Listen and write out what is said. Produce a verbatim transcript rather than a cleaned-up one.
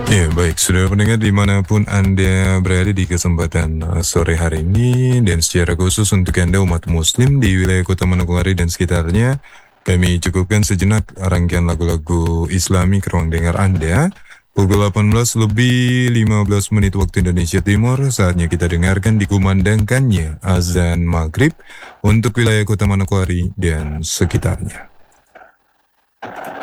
Ya baik, saudara pendengar dimanapun Anda berada di kesempatan uh, sore hari ini, dan secara khusus untuk Anda umat muslim di wilayah Kota Manokwari dan sekitarnya, kami cukupkan sejenak rangkaian lagu-lagu Islami ke ruang dengar Anda. Pukul delapan belas lebih lima belas menit waktu Indonesia Timur, saatnya kita dengarkan dikumandangkannya azan maghrib untuk wilayah Kota Manokwari dan sekitarnya.